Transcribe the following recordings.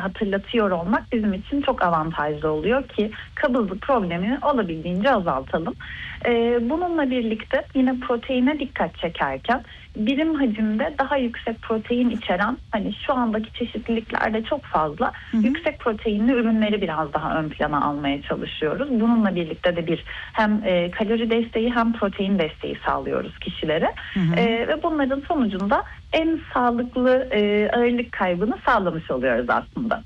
hatırlatıyor olmak bizim için çok avantajlı oluyor ki kabızlık problemini olabildiğince azaltalım. Bununla birlikte yine proteine dikkat çekerken birim hacimde daha yüksek protein içeren, hani şu andaki çeşitliliklerde çok fazla yüksek proteinli ürünleri biraz daha ön plana almaya çalışıyoruz. Bununla birlikte de bir hem kalori desteği hem protein desteği sağlıyoruz kişilere. Ve bunların sonucunda en sağlıklı ağırlık kaybını sağlamış oluyoruz aslında.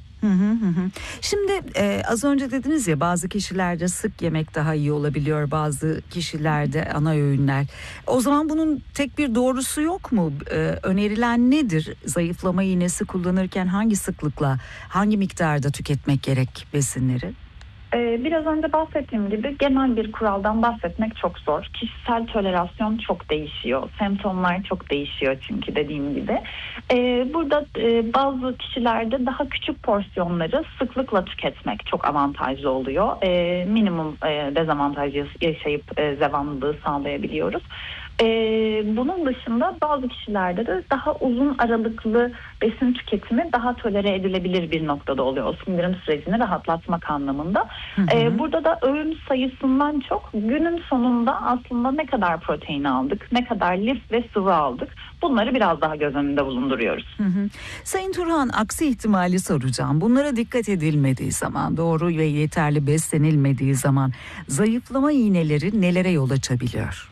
Şimdi az önce dediniz ya, bazı kişilerde sık yemek daha iyi olabiliyor, bazı kişilerde ana öğünler. O zaman bunun tek bir doğrusu yok mu? Önerilen nedir? Zayıflama iğnesi kullanırken hangi sıklıkla, hangi miktarda tüketmek gerek besinleri? Biraz önce bahsettiğim gibi genel bir kuraldan bahsetmek çok zor. Kişisel tolerasyon çok değişiyor. Semptomlar çok değişiyor çünkü dediğim gibi. Burada bazı kişilerde daha küçük porsiyonları sıklıkla tüketmek çok avantajlı oluyor. Minimum dezavantaj yaşayıp devamlılığı sağlayabiliyoruz. Bunun dışında bazı kişilerde de daha uzun aralıklı besin tüketimi daha tolere edilebilir bir noktada oluyor. O sindirim sürecini rahatlatmak anlamında. Burada da öğün sayısından çok günün sonunda aslında ne kadar protein aldık, ne kadar lif ve sıvı aldık, bunları biraz daha göz önünde bulunduruyoruz. Sayın Turhan, aksi ihtimali soracağım. Bunlara dikkat edilmediği zaman, doğru ve yeterli beslenilmediği zaman zayıflama iğneleri nelere yol açabiliyor?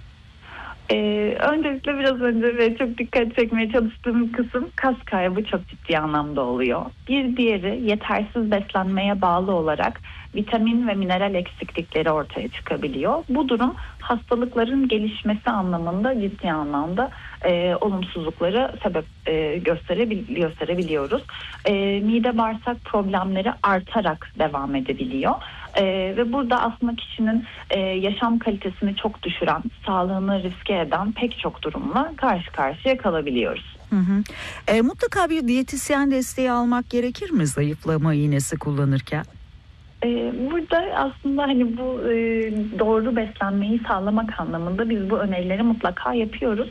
Öncelikle biraz önce ve çok dikkat çekmeye çalıştığım kısım, kas kaybı çok ciddi anlamda oluyor. Bir diğeri yetersiz beslenmeye bağlı olarak vitamin ve mineral eksiklikleri ortaya çıkabiliyor. Bu durum hastalıkların gelişmesi anlamında ciddi anlamda olumsuzlukları sebep gösterebiliyoruz. Mide bağırsak problemleri artarak devam edebiliyor. Ve burada aslında kişinin yaşam kalitesini çok düşüren, sağlığını riske eden pek çok durumla karşı karşıya kalabiliyoruz. Mutlaka bir diyetisyen desteği almak gerekir mi zayıflama iğnesi kullanırken? Burada aslında hani bu doğru beslenmeyi sağlamak anlamında biz bu önerileri mutlaka yapıyoruz.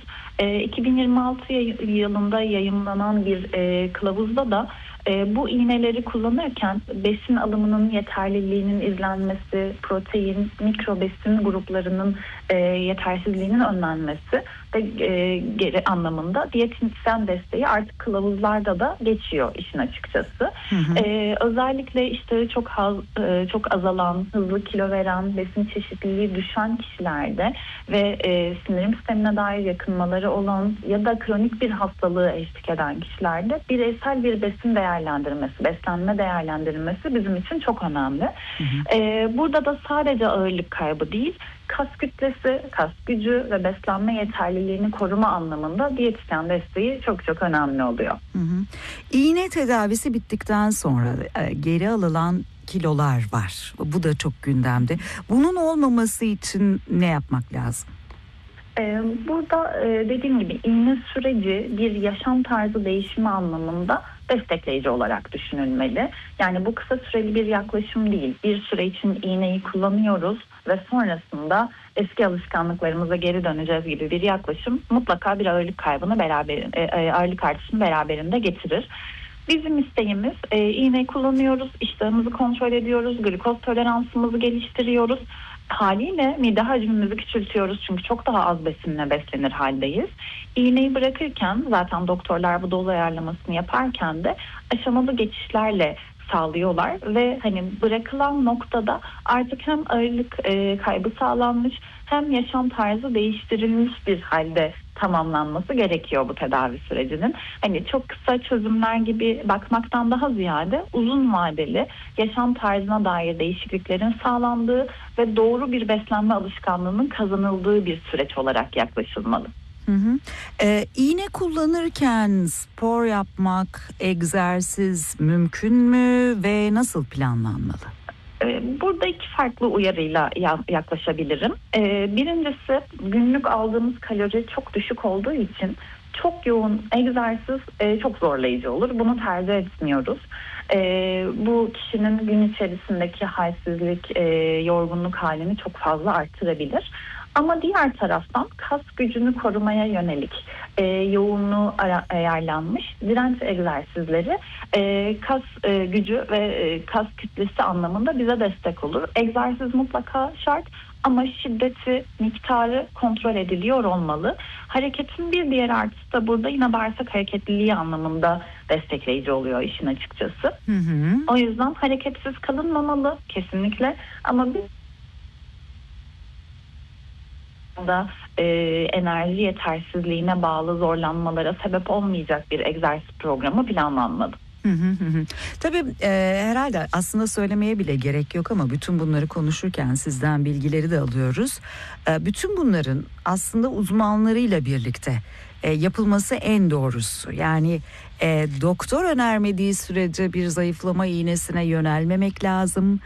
2026 yılında yayımlanan bir kılavuzda da bu iğneleri kullanırken besin alımının yeterliliğinin izlenmesi, protein, mikrobesin gruplarının yetersizliğinin önlenmesi ve geri anlamında diyetisyen desteği artık kılavuzlarda da geçiyor işin açıkçası. Özellikle işte çok azalan, hızlı kilo veren, besin çeşitliliği düşen kişilerde ve sindirim sistemine dair yakınmaları olan ya da kronik bir hastalığı eşlik eden kişilerde bireysel bir besin değerlendirmesi, beslenme değerlendirilmesi bizim için çok önemli. Burada da sadece ağırlık kaybı değil, kas kütlesi, kas gücü ve beslenme yeterliliğini koruma anlamında diyetisyen desteği çok çok önemli oluyor. İğne tedavisi bittikten sonra geri alınan kilolar var. Bu da çok gündemde. Bunun olmaması için ne yapmak lazım? Burada dediğim gibi iğne süreci bir yaşam tarzı değişimi anlamında destekleyici olarak düşünülmeli. Yani bu kısa süreli bir yaklaşım değil. Bir süre için iğneyi kullanıyoruz ve sonrasında eski alışkanlıklarımıza geri döneceğiz gibi bir yaklaşım mutlaka bir ağırlık kaybını ağırlık artışını beraberinde getirir. Bizim isteğimiz iğneyi kullanıyoruz, iştahımızı kontrol ediyoruz, glikoz toleransımızı geliştiriyoruz. Haliyle mide hacmimizi küçültüyoruz çünkü çok daha az besinle beslenir haldeyiz. İğneyi bırakırken zaten doktorlar bu doz ayarlamasını yaparken de aşamalı geçişlerle sağlıyorlar ve hani bırakılan noktada artık hem ağırlık kaybı sağlanmış hem yaşam tarzı değiştirilmiş bir halde tamamlanması gerekiyor bu tedavi sürecinin. Hani çok kısa çözümler gibi bakmaktan daha ziyade uzun vadeli yaşam tarzına dair değişikliklerin sağlandığı ve doğru bir beslenme alışkanlığının kazanıldığı bir süreç olarak yaklaşılmalı. İğne kullanırken spor yapmak, egzersiz mümkün mü ve nasıl planlanmalı? Burada iki farklı uyarıyla yaklaşabilirim. Birincisi, günlük aldığımız kalori çok düşük olduğu için çok yoğun egzersiz çok zorlayıcı olur. Bunu tercih etmiyoruz. Bu kişinin gün içerisindeki halsizlik, yorgunluk halini çok fazla artırabilir. Ama diğer taraftan kas gücünü korumaya yönelik yoğunluğu ayarlanmış direnç egzersizleri kas gücü ve kas kütlesi anlamında bize destek olur. Egzersiz mutlaka şart ama şiddeti, miktarı kontrol ediliyor olmalı. Hareketin bir diğer artısı da burada yine bağırsak hareketliliği anlamında destekleyici oluyor işin açıkçası. Hı hı. O yüzden hareketsiz kalınmamalı kesinlikle ama bir da enerji yetersizliğine bağlı zorlanmalara sebep olmayacak bir egzersiz programı planlanmalı. Tabii herhalde aslında söylemeye bile gerek yok ama bütün bunları konuşurken sizden bilgileri de alıyoruz. Bütün bunların aslında uzmanlarıyla birlikte yapılması en doğrusu. Yani doktor önermediği sürece bir zayıflama iğnesine yönelmemek lazım.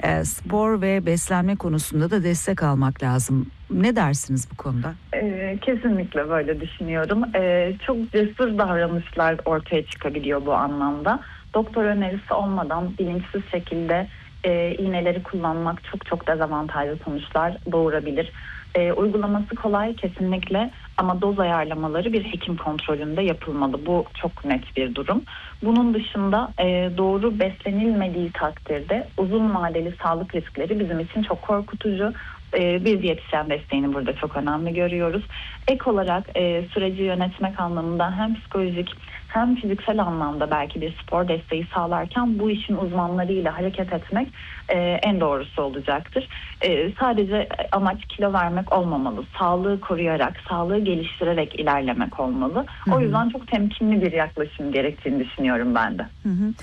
Spor ve beslenme konusunda da destek almak lazım. Ne dersiniz bu konuda? Kesinlikle böyle düşünüyorum. Çok cesur davranışlar ortaya çıkabiliyor bu anlamda. Doktor önerisi olmadan bilinçsiz şekilde iğneleri kullanmak çok dezavantajlı sonuçlar doğurabilir. Uygulaması kolay kesinlikle ama doz ayarlamaları bir hekim kontrolünde yapılmalı. Bu çok net bir durum. Bunun dışında doğru beslenilmediği takdirde uzun vadeli sağlık riskleri bizim için çok korkutucu. Bir diyetisyen desteğini burada çok önemli görüyoruz. Ek olarak süreci yönetmek anlamında hem psikolojik hem fiziksel anlamda belki bir spor desteği sağlarken bu işin uzmanlarıyla hareket etmek en doğrusu olacaktır. Sadece amaç kilo vermek olmamalı. Sağlığı koruyarak, sağlığı geliştirerek ilerlemek olmalı. O yüzden çok temkinli bir yaklaşım gerektiğini düşünüyorum ben de.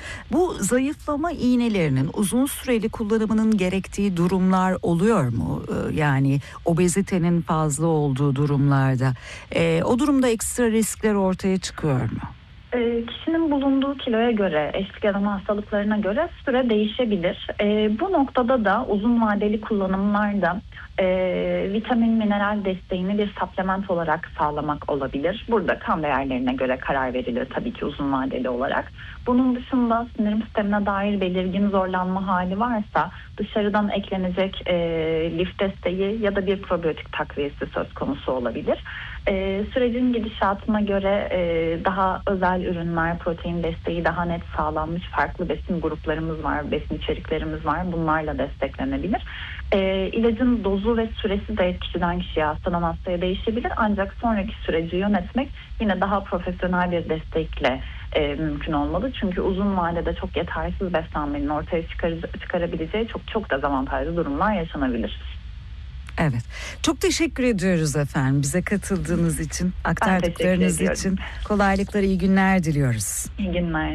Bu zayıflama iğnelerinin uzun süreli kullanımının gerektiği durumlar oluyor mu? Yani obezitenin fazla olduğu durumlarda. O durumda ekstra riskler ortaya çıkıyor mu? Kişinin bulunduğu kiloya göre, eşlik eden hastalıklarına göre süre değişebilir. Bu noktada da uzun vadeli kullanımlarda vitamin, mineral desteğini bir supplement olarak sağlamak olabilir. Burada kan değerlerine göre karar verilir tabii ki uzun vadeli olarak. Bunun dışında sindirim sistemine dair belirgin zorlanma hali varsa dışarıdan eklenecek lif desteği ya da bir probiyotik takviyesi söz konusu olabilir. Sürecin gidişatına göre daha özel ürünler, protein desteği daha net sağlanmış farklı besin gruplarımız var, besin içeriklerimiz var. Bunlarla desteklenebilir. İlacın dozu ve süresi de kişiden kişiye, hastadan hastaya değişebilir. Ancak sonraki süreci yönetmek yine daha profesyonel bir destekle mümkün olmalı. Çünkü uzun vadede çok yetersiz beslenmenin ortaya çıkarabileceği çok dezavantajlı durumlar yaşanabilir. Evet. Çok teşekkür ediyoruz efendim. Bize katıldığınız için, aktardıklarınız için kolaylıklar, iyi günler diliyoruz. İyi günler.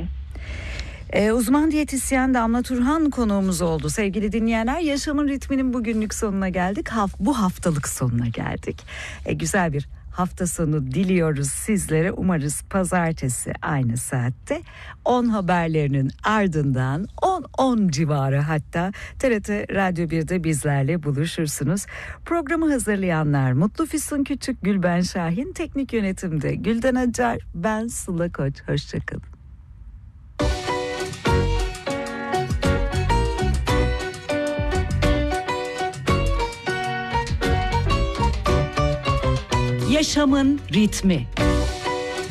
Uzman diyetisyen Damla Turhan konuğumuz oldu. Sevgili dinleyenler, Yaşamın Ritmi'nin bugünlük sonuna geldik. Bu haftalık sonuna geldik. Güzel bir hafta sonu diliyoruz sizlere. Umarız pazartesi aynı saatte 10 haberlerinin ardından 10 civarı hatta TRT Radyo 1'de bizlerle buluşursunuz. Programı hazırlayanlar Mutlu Füsun Küçük, Gülben Şahin, teknik yönetimde Gülden Acar, ben Sıla Koç. Hoşçakalın. Yaşamın ritmi.